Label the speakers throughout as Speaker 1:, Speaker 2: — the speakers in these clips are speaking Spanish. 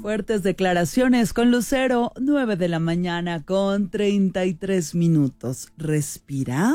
Speaker 1: Fuertes declaraciones con Lucero, 9 de la mañana con 33 minutos. Respira,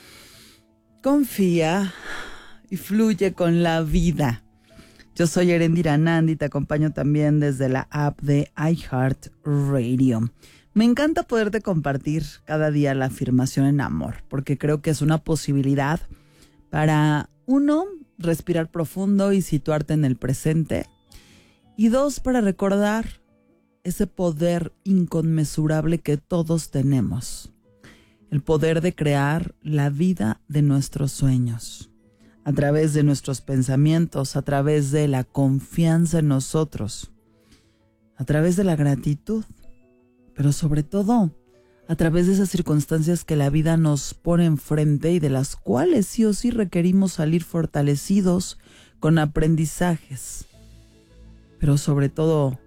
Speaker 1: confía y fluye con la vida. Yo soy Erendira Nandi y te acompaño también desde la app de iHeartRadio. Me encanta poderte compartir cada día la afirmación en amor, porque creo que es una posibilidad para, uno, respirar profundo y situarte en el presente. Y dos, para recordar ese poder inconmensurable que todos tenemos. El poder de crear la vida de nuestros sueños. A través de nuestros pensamientos, a través de la confianza en nosotros. A través de la gratitud. Pero sobre todo, a través de esas circunstancias que la vida nos pone enfrente y de las cuales sí o sí requerimos salir fortalecidos con aprendizajes. Pero sobre todo,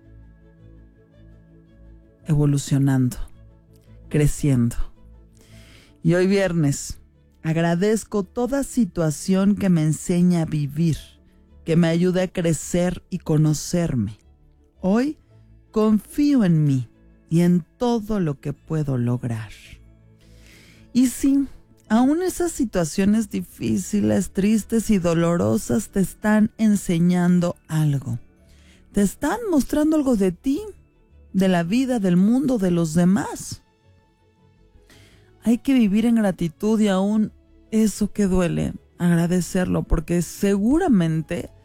Speaker 1: evolucionando, creciendo. Y hoy viernes, agradezco toda situación que me enseña a vivir, que me ayude a crecer y conocerme. Hoy confío en mí y en todo lo que puedo lograr. Y sí, aún esas situaciones difíciles, tristes y dolorosas te están enseñando algo. Te están mostrando algo de ti, de la vida, del mundo, de los demás. Hay que vivir en gratitud y aún eso que duele, agradecerlo, porque seguramente